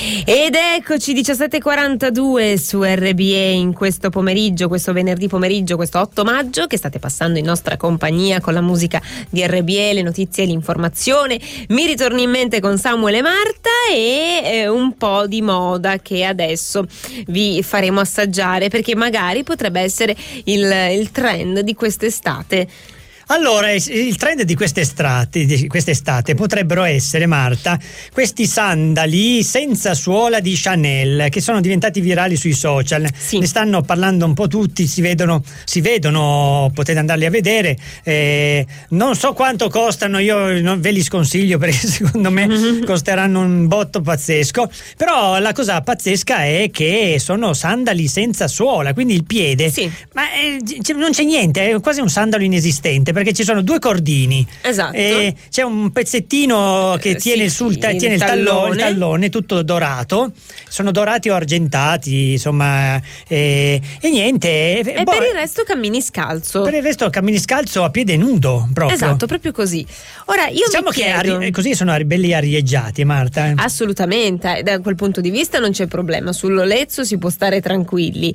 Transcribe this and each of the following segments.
Ed eccoci 17:42 su RBA in questo pomeriggio, questo venerdì pomeriggio, questo 8 maggio, che state passando in nostra compagnia con la musica di RBA, le notizie e l'informazione. Mi ritorni in mente con Samuel e Marta e un po' di moda che adesso vi faremo assaggiare, perché magari potrebbe essere il trend di quest'estate. Allora, il trend di quest'estate potrebbero essere, Marta, questi sandali senza suola di Chanel, che sono diventati virali sui social. Sì. Ne stanno parlando un po' tutti, si vedono, potete andarli a vedere. Non so quanto costano, io non ve li sconsiglio perché secondo me costeranno un botto pazzesco, però la cosa pazzesca è che sono sandali senza suola, quindi il piede, sì. Ma non c'è niente, è quasi un sandalo inesistente, perché ci sono due cordini. Esatto. C'è un pezzettino che tiene il tallone tutto dorato, sono dorati o argentati, insomma, e niente. E per il resto cammini scalzo. Per il resto cammini scalzo a piede nudo, proprio. Esatto, proprio così. Ora io diciamo mi chiedo, che così sono belli arieggiati, Marta. Assolutamente, da quel punto di vista non c'è problema, sull'olezzo si può stare tranquilli.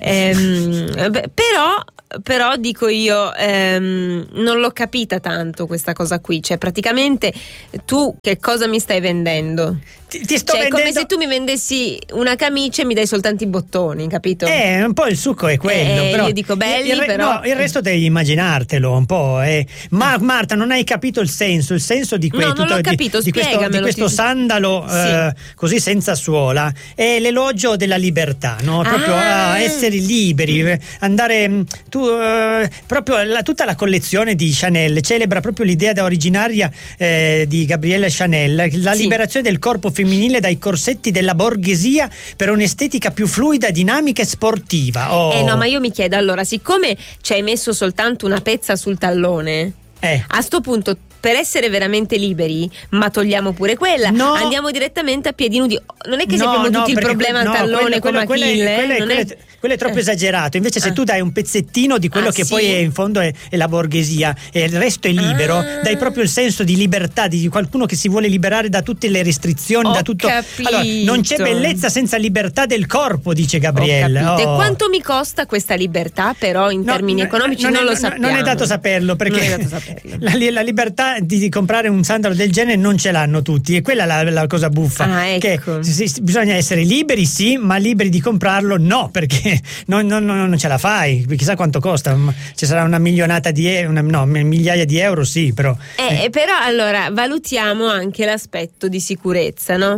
Però dico io, non l'ho capita tanto questa cosa qui, cioè praticamente tu che cosa mi stai vendendo? Ti sto vendendo... È come se tu mi vendessi una camicia e mi dai soltanto i bottoni, capito? Un po' il succo è quello, però io dico belli, però il resto devi immaginartelo un po', ma Marta, non hai capito il senso di non l'ho capito, di questo sandalo, sì. Così senza suola, è l'elogio della libertà, no? Proprio essere liberi, andare proprio tutta la collezione di Chanel celebra proprio l'idea originaria di Gabrielle Chanel, la liberazione del corpo femminile dai corsetti della borghesia per un'estetica più fluida, dinamica e sportiva. No, ma io mi chiedo, allora, siccome ci hai messo soltanto una pezza sul tallone, a sto punto, per essere veramente liberi, ma togliamo pure quella, andiamo direttamente a piedi nudi. Non è che se abbiamo tutti il problema al tallone come Achille, quello è troppo esagerato. Invece se tu dai un pezzettino di quello che sì? poi è in fondo è la borghesia e il resto è libero, dai proprio il senso di libertà, di qualcuno che si vuole liberare da tutte le restrizioni, da tutto. Capito. Allora, non c'è bellezza senza libertà del corpo, dice Gabriele. E quanto mi costa questa libertà però in termini economici? Non lo sappiamo. Non è dato saperlo, perché la libertà di comprare un sandalo del genere non ce l'hanno tutti, e quella è la cosa buffa, ecco. che bisogna essere liberi, sì, ma liberi di comprarlo no, perché non ce la fai. Chissà quanto costa, ci sarà una milionata di migliaia di euro, sì, però però allora valutiamo anche l'aspetto di sicurezza, no?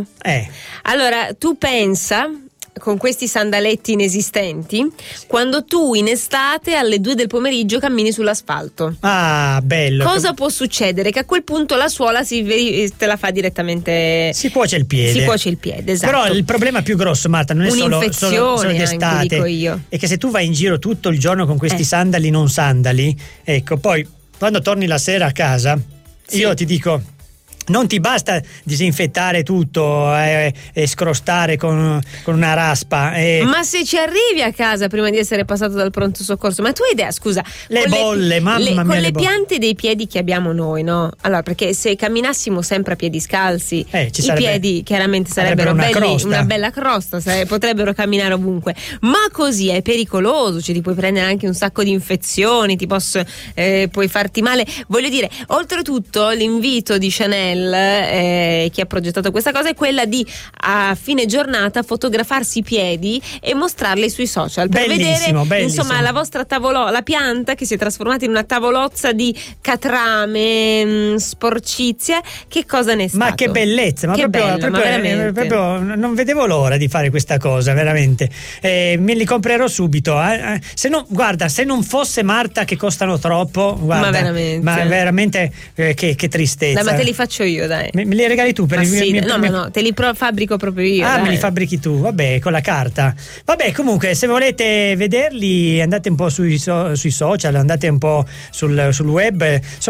Allora tu pensa, con questi sandaletti inesistenti, quando tu in estate alle 2 del pomeriggio cammini sull'asfalto. Bello. Cosa può succedere? Che a quel punto la suola te la fa direttamente. Si cuoce il piede, esatto. Però il problema più grosso, Marta, non è solo d'estate, anche, dico io. È che se tu vai in giro tutto il giorno con questi sandali non sandali, ecco, poi quando torni la sera a casa, io ti dico, non ti basta disinfettare tutto e scrostare con una raspa. Ma se ci arrivi a casa prima di essere passato dal pronto soccorso, ma tu hai idea, scusa, mamma mia, con le piante dei piedi che abbiamo noi, no? Allora, perché se camminassimo sempre a piedi scalzi, i piedi chiaramente sarebbero belli, una bella crosta, potrebbero camminare ovunque, ma così è pericoloso, cioè ti puoi prendere anche un sacco di infezioni, puoi farti male. Voglio dire, oltretutto l'invito di Chanel, chi ha progettato questa cosa, è quella di a fine giornata fotografarsi i piedi e mostrarli sui social per vedere insomma la vostra la pianta che si è trasformata in una tavolozza di catrame, sporcizia, che cosa ne è stato? Ma che bellezza, proprio non vedevo l'ora di fare questa cosa, veramente. Me li comprerò subito, se non fosse, Marta, che costano troppo, ma veramente che tristezza. Ma te li faccio io, dai. Me li regali tu per no, te li fabbrico proprio io. Me li fabbrichi tu, vabbè, con la carta. Vabbè, comunque, se volete vederli, andate un po' sui social, andate un po' sul web.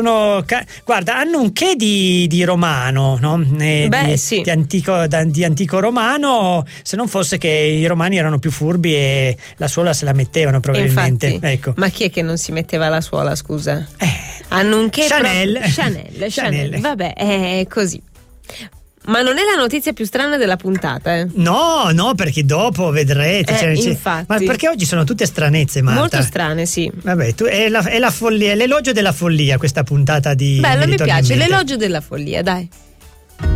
Guarda, hanno un che di romano, no? Di antico romano, se non fosse che i romani erano più furbi e la suola se la mettevano probabilmente. Infatti, ecco. Ma chi è che non si metteva la suola, scusa? Hanno un che Chanel. Vabbè, è così. Ma non è la notizia più strana della puntata, eh? No, perché dopo vedrete. Infatti. Ma perché oggi sono tutte stranezze, Marta? Molto strane, sì. Vabbè, è la follia, è l'elogio della follia questa puntata di. Bello, mi piace, l'elogio della follia, dai.